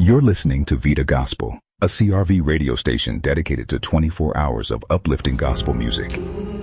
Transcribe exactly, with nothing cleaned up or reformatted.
You're listening to Vita Gospel, a C R V radio station dedicated to twenty-four hours of uplifting gospel music.